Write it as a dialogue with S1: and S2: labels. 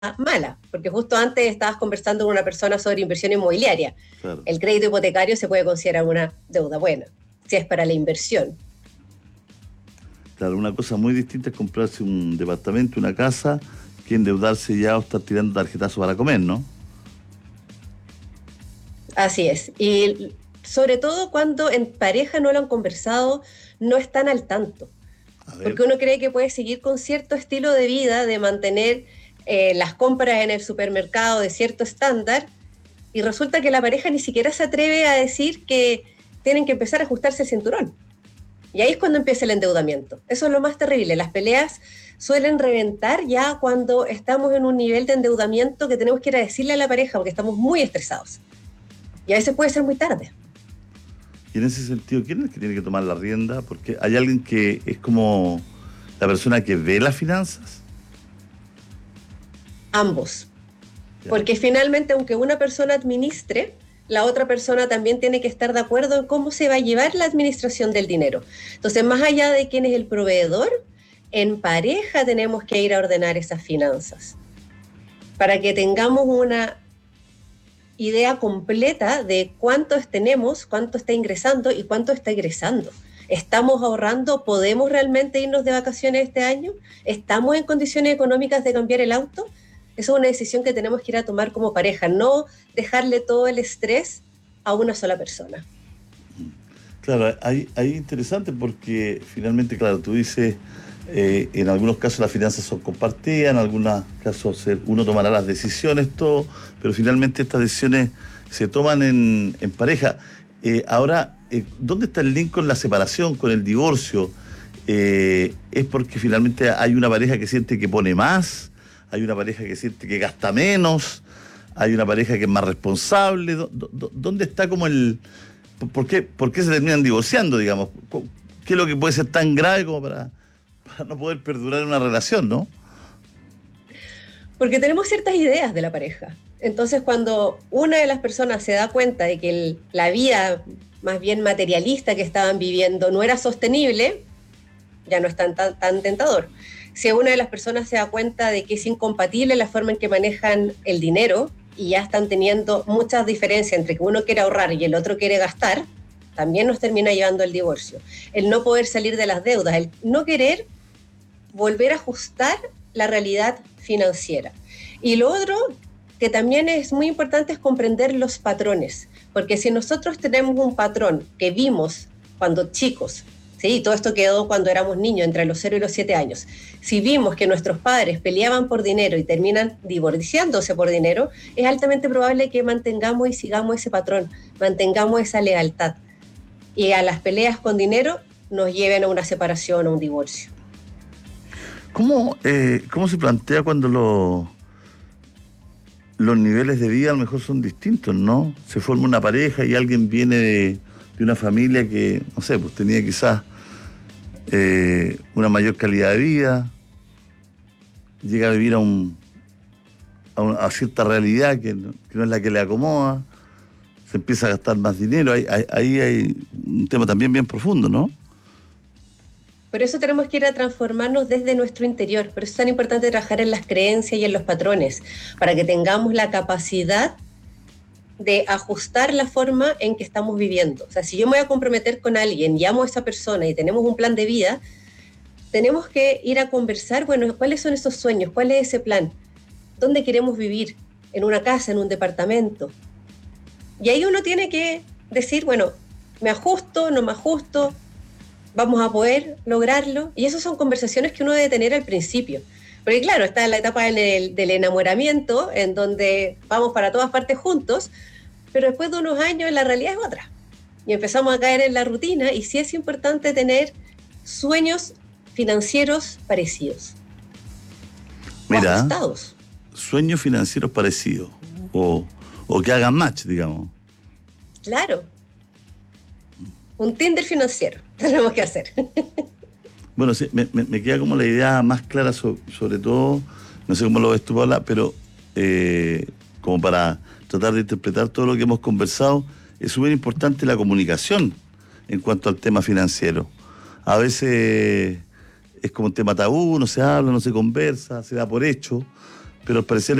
S1: mala, porque justo antes estabas conversando con una persona sobre inversión inmobiliaria.
S2: Claro.
S1: El crédito hipotecario se puede considerar una deuda buena, si es para la inversión.
S2: Claro, una cosa muy distinta es comprarse un departamento, una casa, que endeudarse ya o estar tirando tarjetazo para comer, ¿no?
S1: Así es. Y sobre todo cuando en pareja no lo han conversado, no están al tanto.
S2: A ver,
S1: Porque uno cree que puede seguir con cierto estilo de vida, de mantener las compras en el supermercado de cierto estándar, y resulta que la pareja ni siquiera se atreve a decir que tienen que empezar a ajustarse el cinturón. Y ahí es cuando empieza el endeudamiento. Eso es lo más terrible. Las peleas suelen reventar ya cuando estamos en un nivel de endeudamiento que tenemos que ir a decirle a la pareja porque estamos muy estresados. Y a veces puede ser muy tarde.
S2: y en ese sentido, ¿quién es el que tiene que tomar la rienda? Porque hay alguien que es como la persona que ve las finanzas.
S1: Ambos.
S2: Ya.
S1: Porque finalmente, aunque una persona administre, la otra persona también tiene que estar de acuerdo en cómo se va a llevar la administración del dinero. Entonces, más allá de quién es el proveedor, en pareja tenemos que ir a ordenar esas finanzas para que tengamos una idea completa de cuántos tenemos, cuánto está ingresando y cuánto está egresando. ¿Estamos ahorrando? ¿Podemos realmente irnos de vacaciones este año? ¿Estamos en condiciones económicas de cambiar el auto? Esa es una decisión que tenemos que ir a tomar como pareja, no dejarle todo el estrés a una sola persona.
S2: Claro, ahí interesante porque finalmente, claro, tú dices, en algunos casos las finanzas son compartidas, en algunos casos uno tomará las decisiones, todo, pero finalmente estas decisiones se toman en pareja. Ahora, ¿dónde está el link con la separación, con el divorcio? ¿Es porque finalmente hay una pareja que siente que pone más? ¿Hay una pareja que siente que gasta menos? ¿Hay una pareja que es más responsable? ¿Dónde está como el... ¿Por qué se terminan divorciando, digamos? ¿Qué es lo que puede ser tan grave como para no poder perdurar una relación, no?
S1: Porque tenemos ciertas ideas de la pareja. Entonces, cuando una de las personas se da cuenta de que la vida más bien materialista que estaban viviendo no era sostenible, ya no es tan tentador. Si una de las personas se da cuenta de que es incompatible la forma en que manejan el dinero y ya están teniendo muchas diferencias entre que uno quiere ahorrar y el otro quiere gastar, también nos termina llevando al divorcio. El no poder salir de las deudas, el no querer volver a ajustar la realidad financiera. Y lo otro que también es muy importante es comprender los patrones, porque si nosotros tenemos un patrón que vimos cuando chicos, ¿sí? Todo esto quedó cuando éramos niños, entre los 0 y los 7 años. Si vimos que nuestros padres peleaban por dinero y terminan divorciándose por dinero, es altamente probable que mantengamos y sigamos ese patrón, mantengamos esa lealtad. Y a las peleas con dinero nos lleven a una separación o un divorcio.
S2: ¿Cómo se plantea cuando los niveles de vida a lo mejor son distintos, ¿no? Se forma una pareja y alguien viene de una familia que, no sé, pues tenía quizás una mayor calidad de vida, llega a vivir a cierta realidad que no es la que le acomoda, se empieza a gastar más dinero, ahí hay un tema también bien profundo, ¿no?
S1: Por eso tenemos que ir a transformarnos desde nuestro interior. Por eso es tan importante trabajar en las creencias y en los patrones, para que tengamos la capacidad de ajustar la forma en que estamos viviendo. O sea, si yo me voy a comprometer con alguien, llamo a esa persona y tenemos un plan de vida, tenemos que ir a conversar, bueno, ¿cuáles son esos sueños? ¿Cuál es ese plan? ¿Dónde queremos vivir? ¿En una casa, en un departamento? Y ahí uno tiene que decir, bueno, ¿me ajusto, no me ajusto? ¿Vamos a poder lograrlo? Y esas son conversaciones que uno debe tener al principio. Porque claro, está la etapa del enamoramiento, en donde vamos para todas partes juntos, pero después de unos años la realidad es otra. Y empezamos a caer en la rutina y sí es importante tener sueños financieros parecidos o
S2: Mira,
S1: ajustados.
S2: sueños financieros parecidos o, o que hagan match, digamos.
S1: Claro, un Tinder financiero tenemos que hacer.
S2: Bueno, sí, me queda como la idea más clara sobre todo, no sé cómo lo ves tú, Paula, pero como para tratar de interpretar todo lo que hemos conversado, es súper importante la comunicación en cuanto al tema financiero. A veces es como un tema tabú, no se habla, no se conversa, se da por hecho, pero al parecer